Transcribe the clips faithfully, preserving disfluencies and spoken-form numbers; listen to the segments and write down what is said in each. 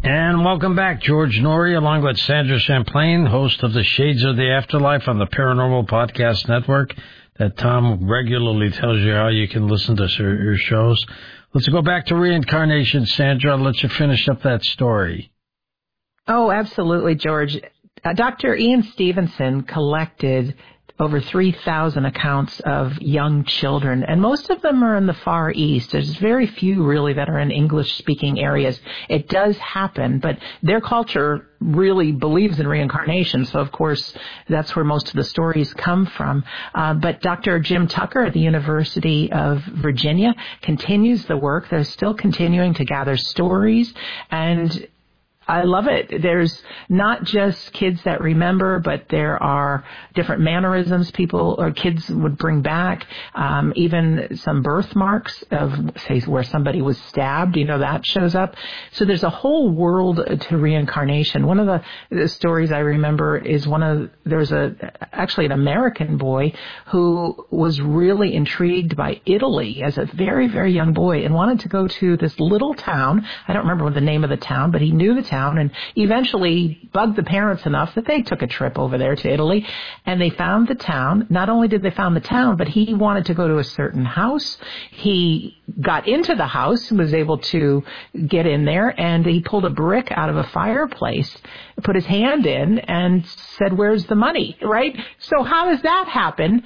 And welcome back, George Noory, along with Sandra Champlain, host of the Shades of the Afterlife on the Paranormal Podcast Network, that Tom regularly tells you how you can listen to your shows. Let's go back to reincarnation, Sandra. I'll let you finish up that story. Oh, absolutely, George. Uh, Doctor Ian Stevenson collected over three thousand accounts of young children, and most of them are in the Far East. There's very few, really, that are in English-speaking areas. It does happen, but their culture really believes in reincarnation, so, of course, that's where most of the stories come from. Uh, but Doctor Jim Tucker at the University of Virginia continues the work. They're still continuing to gather stories, and I love it. There's not just kids that remember, but there are different mannerisms people or kids would bring back, um, even some birthmarks of, say, where somebody was stabbed, you know, that shows up. So there's a whole world to reincarnation. One of the, the stories I remember is one of, there's a, actually an American boy who was really intrigued by Italy as a very, very young boy and wanted to go to this little town. I don't remember what the name of the town, but he knew the town. And eventually bugged the parents enough that they took a trip over there to Italy, and they found the town. Not only did they find the town, but he wanted to go to a certain house. He got into the house and was able to get in there, and he pulled a brick out of a fireplace, put his hand in, and said, "Where's the money?" Right? So how does that happen?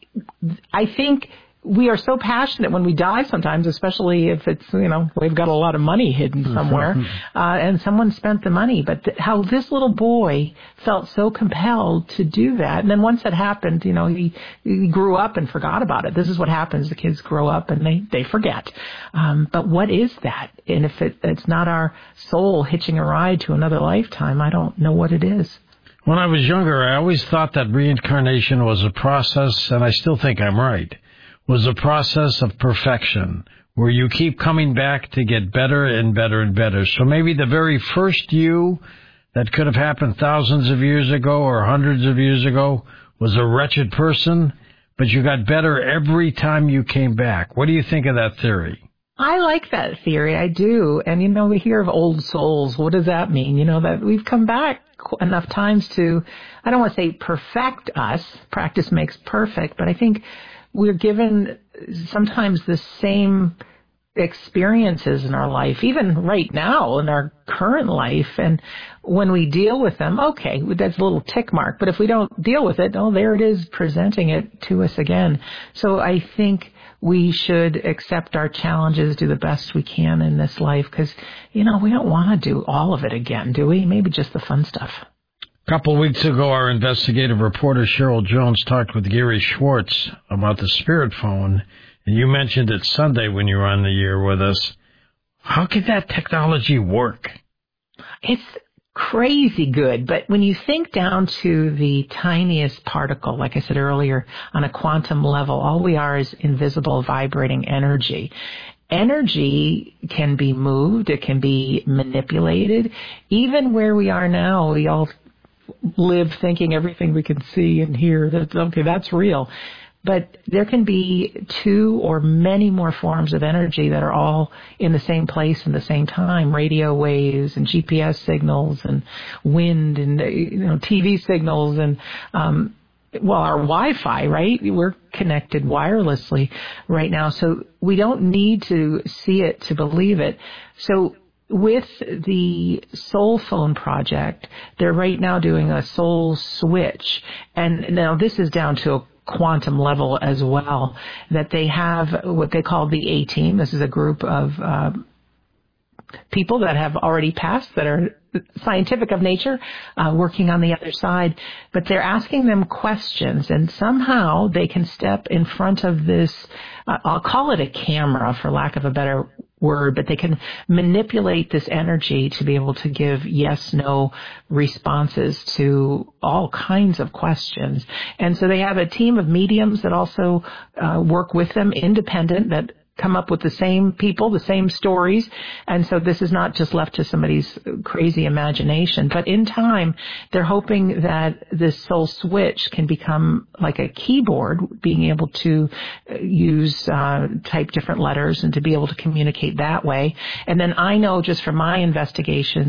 I think we are so passionate when we die sometimes, especially if it's, you know, we've got a lot of money hidden somewhere, uh, and someone spent the money. But th- how this little boy felt so compelled to do that. And then once it happened, you know, he, he grew up and forgot about it. This is what happens. The kids grow up and they, they forget. Um, but what is that? And if it, it's not our soul hitching a ride to another lifetime, I don't know what it is. When I was younger, I always thought that reincarnation was a process, and I still think I'm right, was a process of perfection, where you keep coming back to get better and better and better. So maybe the very first you that could have happened thousands of years ago or hundreds of years ago was a wretched person, but you got better every time you came back. What do you think of that theory? I like that theory. I do. And, you know, we hear of old souls. What does that mean? You know, that we've come back enough times to, I don't want to say perfect us. Practice makes perfect, but I think we're given sometimes the same experiences in our life, even right now in our current life. And when we deal with them, okay, that's a little tick mark. But if we don't deal with it, oh, there it is, presenting it to us again. So I think we should accept our challenges, do the best we can in this life, because, you know, we don't want to do all of it again, do we? Maybe just the fun stuff. A couple of weeks ago, our investigative reporter Cheryl Jones talked with Gary Schwartz about the spirit phone, and you mentioned it Sunday when you were on the air with us. How can that technology work? It's crazy good, but when you think down to the tiniest particle, like I said earlier, on a quantum level, all we are is invisible vibrating energy. Energy can be moved, it can be manipulated. Even where we are now, we all live thinking everything we can see and hear, that okay, that's real. But there can be two or many more forms of energy that are all in the same place in the same time. Radio waves and G P S signals and wind and, you know, T V signals and, um, well, our Wi-Fi, right? We're connected wirelessly right now. So we don't need to see it to believe it. So with the Soul Phone project, they're right now doing a soul switch. And now this is down to a quantum level as well, that they have what they call the A-Team. This is a group of uh, people that have already passed, that are scientific of nature, uh, working on the other side. But they're asking them questions, and somehow they can step in front of this, uh, I'll call it a camera for lack of a better word, but they can manipulate this energy to be able to give yes, no responses to all kinds of questions. And so they have a team of mediums that also uh, work with them, independent, that come up with the same people, the same stories. And so this is not just left to somebody's crazy imagination. But in time, they're hoping that this soul switch can become like a keyboard, being able to use, uh, type different letters and to be able to communicate that way. And then I know just from my investigations,